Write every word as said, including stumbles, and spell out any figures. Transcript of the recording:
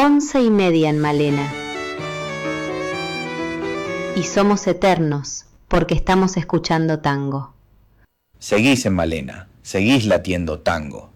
once y media en Malena. Y somos eternos porque estamos escuchando tango. Seguís en Malena, seguís latiendo tango.